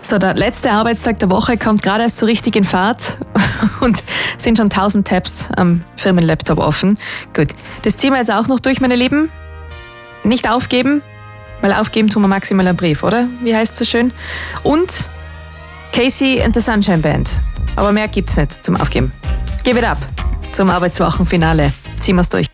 So, der letzte Arbeitstag der Woche kommt gerade erst so richtig in Fahrt und sind schon 1000 Tabs am Firmenlaptop offen. Gut, das ziehen wir jetzt auch noch durch, meine Lieben. Nicht aufgeben, weil aufgeben tun wir maximal einen Brief, oder? Wie heißt es so schön? Und Casey and the Sunshine Band. Aber mehr gibt's nicht zum Aufgeben. Give it up zum Arbeitswochenfinale. Ziehen wir's durch.